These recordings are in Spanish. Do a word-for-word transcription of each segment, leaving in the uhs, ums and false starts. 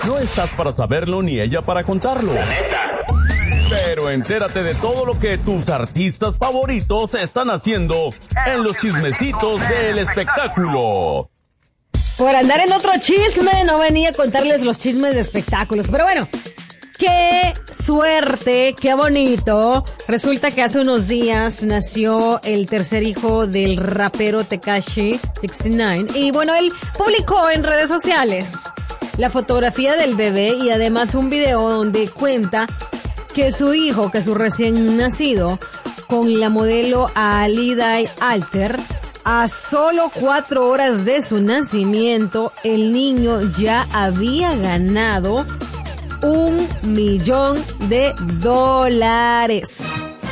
No estás para saberlo ni ella para contarlo. Pero entérate de todo lo que tus artistas favoritos están haciendo en los chismecitos del espectáculo. Por andar en otro chisme, no venía a contarles los chismes de espectáculos. Pero bueno, qué suerte, qué bonito. Resulta que hace unos días nació el tercer hijo del rapero Tekashi sesenta y nueve. Y bueno, él publicó en redes sociales la fotografía del bebé y además un video donde cuenta que su hijo, que su recién nacido, con la modelo Alida Alter, a solo cuatro horas de su nacimiento, el niño ya había ganado un millón de dólares.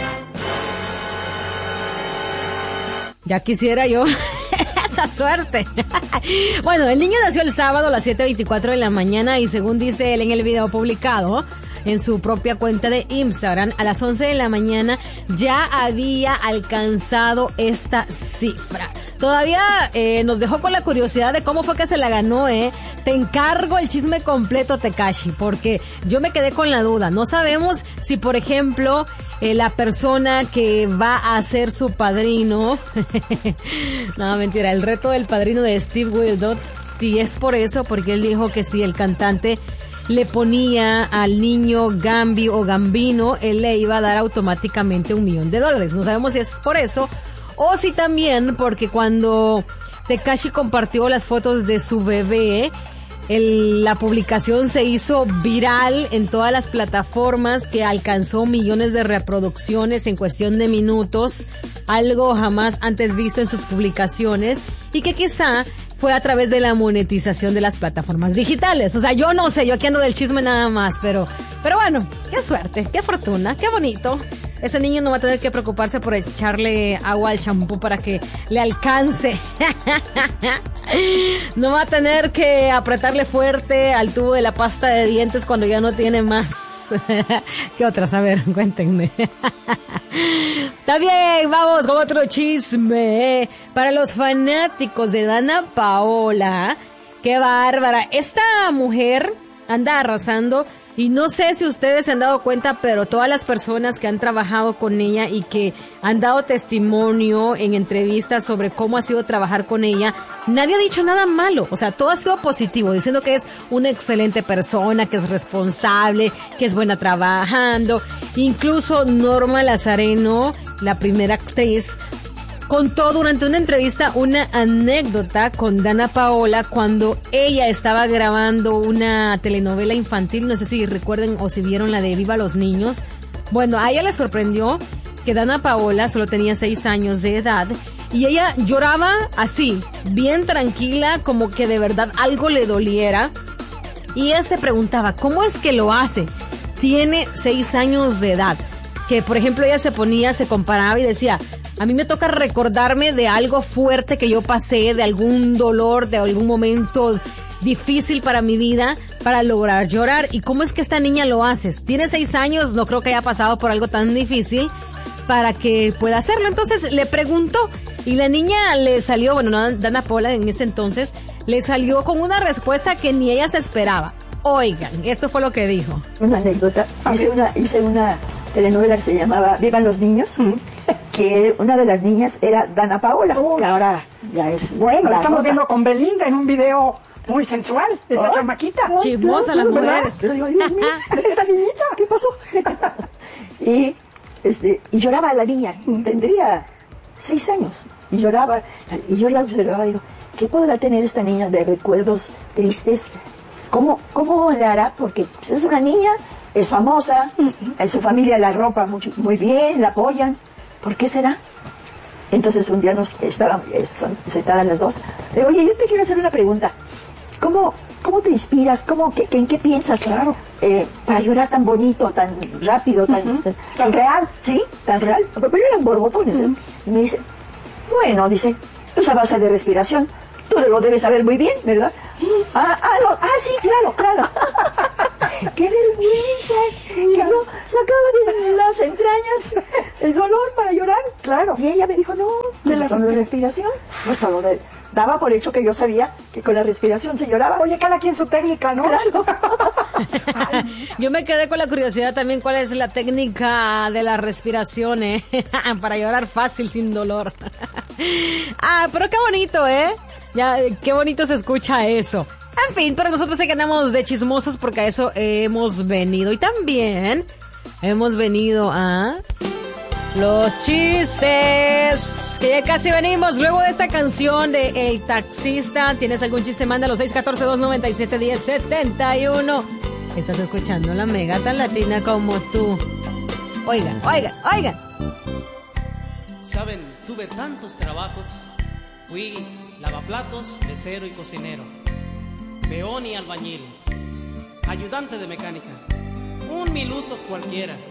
Ya quisiera yo esa suerte. Bueno, el niño nació el sábado a las siete veinticuatro de la mañana y según dice él en el video publicado en su propia cuenta de Instagram, a las once de la mañana ya había alcanzado esta cifra. Todavía eh, nos dejó con la curiosidad de cómo fue que se la ganó, ¿eh? Te encargo el chisme completo, Tekashi, porque yo me quedé con la duda. No sabemos si, por ejemplo, eh, la persona que va a ser su padrino... no, mentira, el reto del padrino de Steve Wildon, si es por eso, porque él dijo que si el cantante le ponía al niño Gambi o Gambino, él le iba a dar automáticamente un millón de dólares. No sabemos si es por eso o si también porque cuando Tekashi compartió las fotos de su bebé, el, la publicación se hizo viral en todas las plataformas, que alcanzó millones de reproducciones en cuestión de minutos, algo jamás antes visto en sus publicaciones, y que quizá fue a través de la monetización de las plataformas digitales. O sea, yo no sé, yo aquí ando del chisme nada más, pero, pero bueno, qué suerte, qué fortuna, qué bonito. Ese niño no va a tener que preocuparse por echarle agua al champú para que le alcance. No va a tener que apretarle fuerte al tubo de la pasta de dientes cuando ya no tiene más. ¿Qué otras? A ver, cuéntenme. Está bien, vamos con otro chisme. Para los fanáticos de Dana Paola, qué bárbara. Esta mujer anda arrasando. Y no sé si ustedes se han dado cuenta, pero todas las personas que han trabajado con ella y que han dado testimonio en entrevistas sobre cómo ha sido trabajar con ella, nadie ha dicho nada malo. O sea, todo ha sido positivo, diciendo que es una excelente persona, que es responsable, que es buena trabajando. Incluso Norma Lazareno, la primera actriz, contó durante una entrevista una anécdota con Dana Paola cuando ella estaba grabando una telenovela infantil. No sé si recuerden o si vieron la de Viva los Niños. Bueno, a ella le sorprendió que Dana Paola solo tenía seis años de edad y ella lloraba así, bien tranquila, como que de verdad algo le doliera. Y ella se preguntaba, ¿cómo es que lo hace? Tiene seis años de edad. Que, por ejemplo, ella se ponía, se comparaba y decía, a mí me toca recordarme de algo fuerte que yo pasé, de algún dolor, de algún momento difícil para mi vida, para lograr llorar. ¿Y cómo es que esta niña lo hace? Tiene seis años, no creo que haya pasado por algo tan difícil para que pueda hacerlo. Entonces le preguntó y la niña le salió, bueno, Dana Paola en ese entonces, le salió con una respuesta que ni ella se esperaba. Oigan, esto fue lo que dijo. Una anécdota. Hice una, hice una telenovela que se llamaba Vivan los Niños, mm. que una de las niñas era Dana Paola, oh. que ahora ya es bueno. La estamos viendo con Belinda en un video muy sensual, esa oh. chamaquita. Oh, chismosa las mujeres. Pero digo, Dios mío, esta niñita, ¿qué pasó? y, este, y lloraba la niña, tendría seis años, y lloraba, y yo la observaba y digo, ¿qué podrá tener esta niña de recuerdos tristes? ¿Cómo, cómo le hará? Porque es una niña, es famosa, en su familia la ropa muy, muy bien, la apoyan. ¿Por qué será? Entonces un día nos estaban sentadas las dos. Le digo, oye, yo te quiero hacer una pregunta. ¿Cómo, cómo te inspiras? ¿Cómo, qué, ¿En qué piensas? Claro. Eh, para llorar tan bonito, tan rápido, tan, uh-huh. tan, tan real. Sí, tan real. Pero eran borbotones. Uh-huh. Y me dice, bueno, dice, es a base de respiración. Tú lo debes saber muy bien, ¿verdad? Ah, ah, no, ah, sí, claro, claro. ¡Qué vergüenza! Que no sacaba de las entrañas el dolor para llorar. Claro. Y ella me dijo, no, De la con la respiración. Pues solo de- daba por hecho que yo sabía que con la respiración se lloraba. Oye, cada quien su técnica, ¿no? Claro. Yo me quedé con la curiosidad también cuál es la técnica de la respiración, ¿eh? Para llorar fácil, sin dolor. Ah, pero qué bonito, ¿eh? Ya, qué bonito se escucha eso. En fin, pero nosotros se ganamos de chismosos porque a eso hemos venido. Y también hemos venido a los chistes, que ya casi venimos. Luego de esta canción de El Taxista, ¿tienes algún chiste? Mándalo seis uno cuatro, dos nueve siete, uno cero siete uno. Estás escuchando la Mega tan latina como tú. Oigan, oigan, oigan. Saben, tuve tantos trabajos. Fui lavaplatos, mesero y cocinero, peón y albañil, ayudante de mecánica, un mil usos cualquiera.